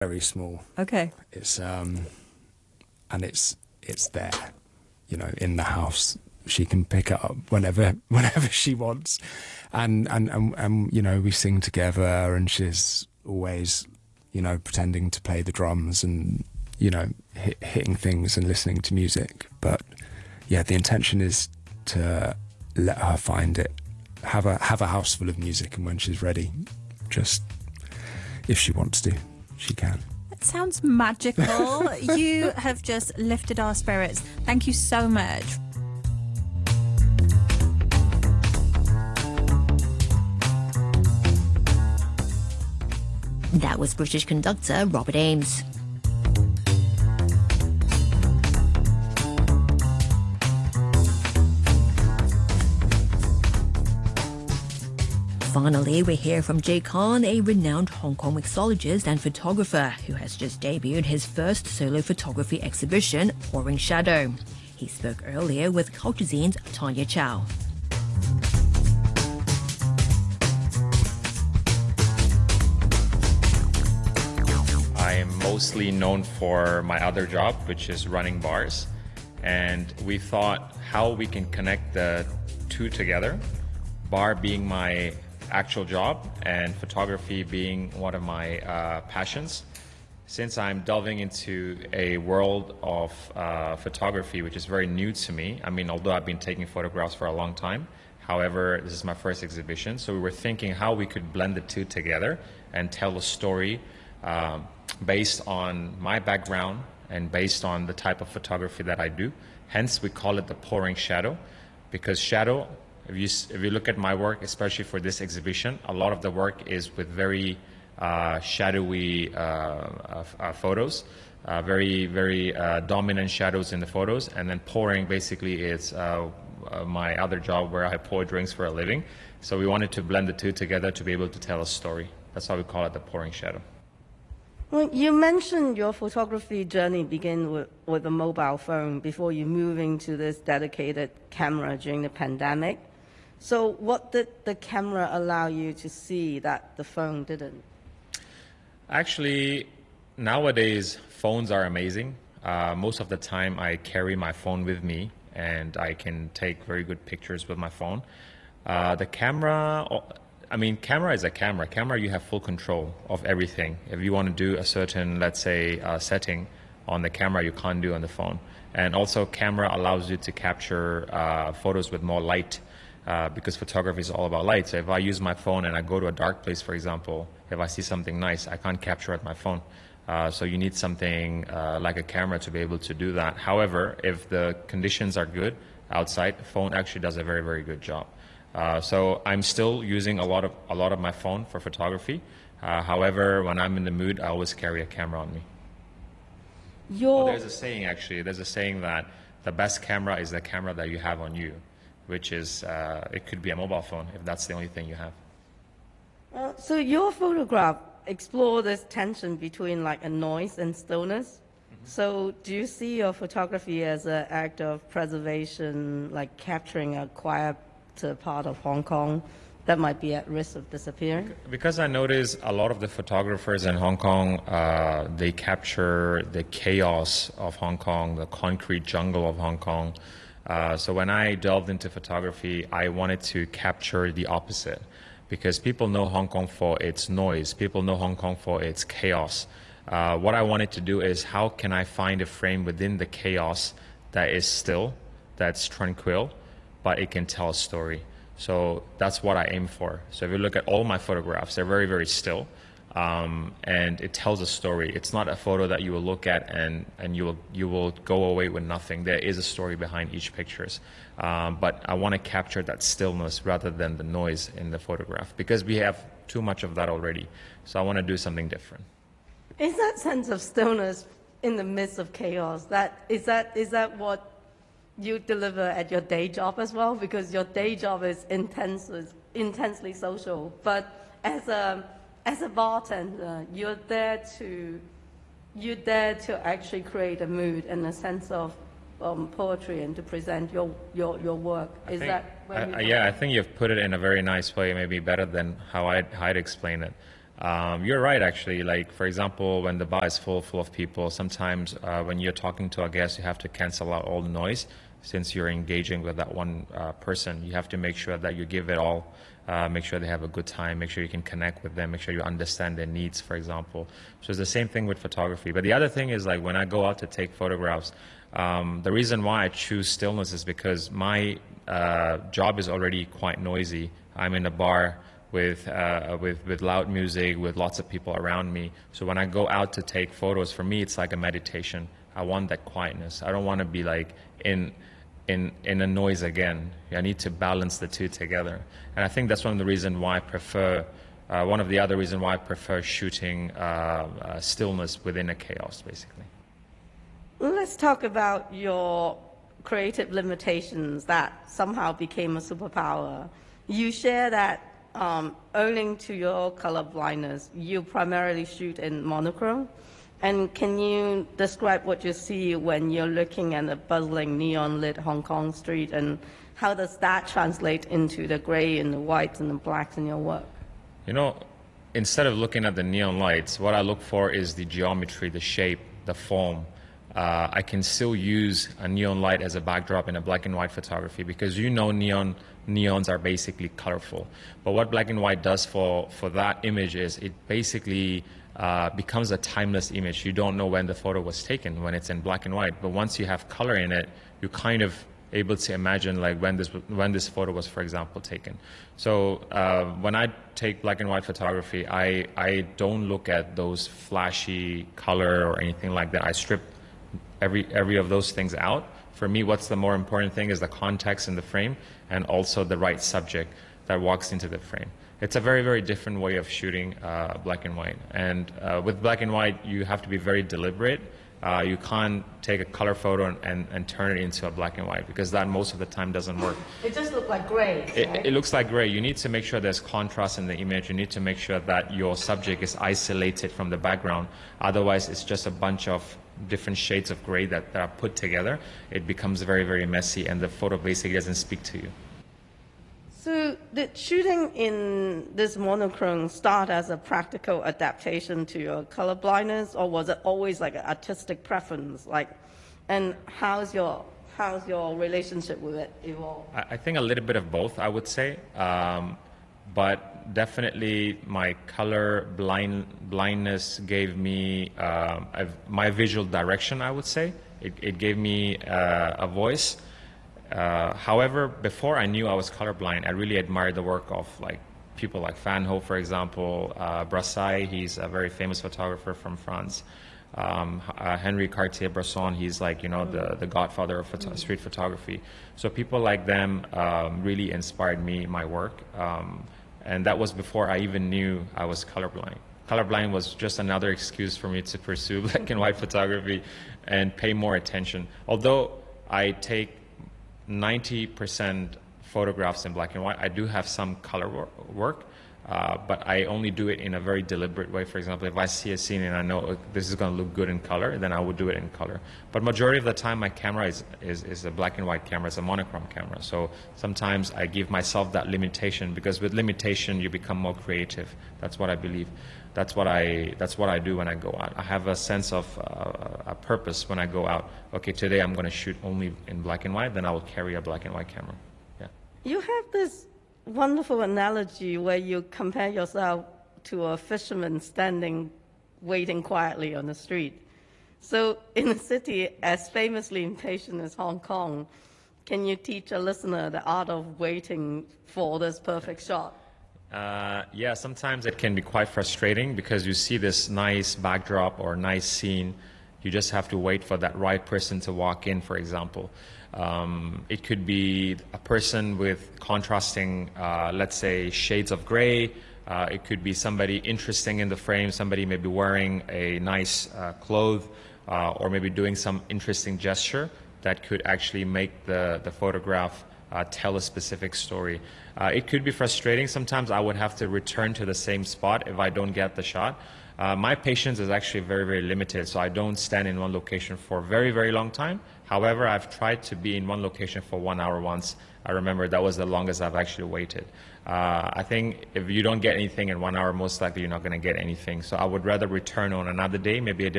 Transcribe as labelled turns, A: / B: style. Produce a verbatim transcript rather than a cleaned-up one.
A: very small.
B: Okay.
A: It's um, and it's it's there, you know, in the house. She can pick it up whenever whenever she wants, and and and, and you know, we sing together, and she's always, you know, pretending to play the drums and, you know, hit, hitting things and listening to music. But yeah, the intention is to let her find it, have a have a house full of music, and when she's ready, just if she wants to, she can.
B: That sounds magical. You have just lifted our spirits. Thank you so much.
C: That was British conductor Robert Ames. Finally, we hear from Jay Khan, a renowned Hong Kong mixologist and photographer who has just debuted his first solo photography exhibition, Pouring Shadow. He spoke earlier with Culturezine's Tanya Chow.
D: I am mostly known for my other job, which is running bars. And we thought how we can connect the two together, bar being my actual job and photography being one of my uh, passions. Since I'm delving into a world of uh, photography, which is very new to me, I mean, although I've been taking photographs for a long time, however, this is my first exhibition, so we were thinking how we could blend the two together and tell a story um, based on my background and based on the type of photography that I do. Hence, we call it the Pouring Shadow, because shadow, if you, if you look at my work, especially for this exhibition, a lot of the work is with very uh, shadowy uh, uh, uh, photos, uh, very, very uh, dominant shadows in the photos, and then pouring basically is uh, uh, my other job where I pour drinks for a living. So we wanted to blend the two together to be able to tell a story. That's why we call it the Pouring Shadow.
E: Well, you mentioned your photography journey began with, with a mobile phone before you moving to this dedicated camera during the pandemic. So what did the camera allow you to see that the phone didn't?
D: Actually, nowadays, phones are amazing. Uh, most of the time, I carry my phone with me, and I can take very good pictures with my phone. Uh, the camera... I mean, camera is a camera. Camera, you have full control of everything. If you want to do a certain, let's say, uh, setting on the camera, you can't do on the phone. And also, camera allows you to capture uh, photos with more light, uh, because photography is all about light. So if I use my phone and I go to a dark place, for example, if I see something nice, I can't capture it with my phone. Uh, so you need something uh, like a camera to be able to do that. However, if the conditions are good outside, the phone actually does a very, very good job. Uh, so I'm still using a lot of a lot of my phone for photography. Uh, however, when I'm in the mood, I always carry a camera on me.
E: Your...
D: Well, there's a saying actually. There's a saying that the best camera is the camera that you have on you, which is uh, it could be a mobile phone if that's the only thing you have.
E: Uh, so your photograph explore this tension between like a noise and stillness. Mm-hmm. So do you see your photography as an act of preservation, like capturing a quiet part of Hong Kong that might be at risk of disappearing?
D: Because I notice a lot of the photographers in Hong Kong, uh, they capture the chaos of Hong Kong, the concrete jungle of Hong Kong. Uh, so when I delved into photography, I wanted to capture the opposite, because people know Hong Kong for its noise, people know Hong Kong for its chaos. Uh, what I wanted to do is how can I find a frame within the chaos that is still, that's tranquil, but it can tell a story. So that's what I aim for. So if you look at all my photographs, they're very, very still, um, and it tells a story. It's not a photo that you will look at and, and you will you will go away with nothing. There is a story behind each pictures. Um, but I want to capture that stillness rather than the noise in the photograph, because we have too much of that already. So I want to do something different.
E: Is that sense of stillness in the midst of chaos, that is that is that what you deliver at your day job as well? Because your day job is intense, intensely social, but as a as a bartender, you're there to you're there to actually create a mood and a sense of um, poetry and to present your your, your work. Is
D: think,
E: that?
D: I, I, yeah, I think you've put it in a very nice way, maybe better than how I'd, how I'd explain it. Um, you're right, actually. Like, for example, when the bar is full, full of people, sometimes uh, when you're talking to a guest, you have to cancel out all the noise. Since you're engaging with that one uh, person, you have to make sure that you give it all, uh, make sure they have a good time, make sure you can connect with them, make sure you understand their needs, for example. So it's the same thing with photography. But the other thing is, like, when I go out to take photographs, um, the reason why I choose stillness is because my uh, job is already quite noisy. I'm in a bar with, uh, with, with loud music, with lots of people around me. So when I go out to take photos, for me, it's like a meditation. I want that quietness. I don't want to be like in, in, in a noise again. I need to balance the two together. And I think that's one of the reasons why I prefer, uh, one of the other reasons why I prefer shooting uh, uh, stillness within a chaos, basically.
E: Let's talk about your creative limitations that somehow became a superpower. You share that Um, owing to your color blindness, you primarily shoot in monochrome. And can you describe what you see when you're looking at a bustling neon-lit Hong Kong street, and how does that translate into the gray and the whites and the blacks in your work?
D: You know, instead of looking at the neon lights, what I look for is the geometry, the shape, the form. Uh, I can still use a neon light as a backdrop in a black and white photography, because you know neon neons are basically colorful. But what black and white does for, for that image is it basically uh, becomes a timeless image. You don't know when the photo was taken when it's in black and white, but once you have color in it, you kind of able to imagine like when this when this photo was, for example, taken. So uh, when I take black and white photography, I, I don't look at those flashy color or anything like that. I strip every every of those things out. For me, what's the more important thing is the context in the frame, and also the right subject that walks into the frame. It's a very, very different way of shooting uh, black and white. And uh, with black and white, you have to be very deliberate. Uh, you can't take a color photo and, and, and turn it into a black and white, because that most of the time doesn't work.
E: It just looks like gray.
D: It,
E: right?
D: it looks like gray. You need to make sure there's contrast in the image. You need to make sure that your subject is isolated from the background. Otherwise, it's just a bunch of different shades of gray that, that are put together. It becomes very, very messy, and the photo basically doesn't speak to you.
E: So did shooting in this monochrome start as a practical adaptation to your color blindness, or was it always like an artistic preference? Like, and how's your how's your relationship with it evolved?
D: I, I think a little bit of both, I would say. Um, but definitely my color blind blindness gave me um, a, my visual direction, I would say. It, it gave me uh, a voice. Uh, however, before I knew I was colorblind, I really admired the work of like people like Van Gogh, for example, uh, Brassai, he's a very famous photographer from France. Um, uh, Henri Cartier-Bresson, he's like, you know, the, the godfather of photo- street photography. So people like them um, really inspired me, my work. Um, and that was before I even knew I was colorblind. Colorblind was just another excuse for me to pursue black and white photography and pay more attention. Although I take ninety percent photographs in black and white, I do have some color wor- work, uh, but I only do it in a very deliberate way. For example, if I see a scene and I know uh, this is going to look good in color, then I would do it in color. But majority of the time, my camera is, is, is a black and white camera, it's a monochrome camera. So sometimes I give myself that limitation, because with limitation, you become more creative. That's what I believe. That's what I that's what I do when I go out. I have a sense of uh, a purpose when I go out. Okay, today I'm going to shoot only in black and white, then I will carry a black and white camera. Yeah.
E: You have this wonderful analogy where you compare yourself to a fisherman standing, waiting quietly on the street. So in a city as famously impatient as Hong Kong, can you teach a listener the art of waiting for this perfect shot?
D: Uh, yeah, sometimes it can be quite frustrating, because you see this nice backdrop or nice scene. You just have to wait for that right person to walk in, for example. Um, it could be a person with contrasting, uh, let's say, shades of gray. Uh, it could be somebody interesting in the frame, somebody maybe wearing a nice uh, clothes, uh, or maybe doing some interesting gesture that could actually make the, the photograph uh, tell a specific story. Uh, it could be frustrating. Sometimes I would have to return to the same spot if I don't get the shot. Uh, my patience is actually very, very limited, so I don't stand in one location for a very, very long time. However, I've tried to be in one location for one hour once. I remember that was the longest I've actually waited. Uh, I think if you don't get anything in one hour, most likely you're not going to get anything. So I would rather return on another day, maybe a different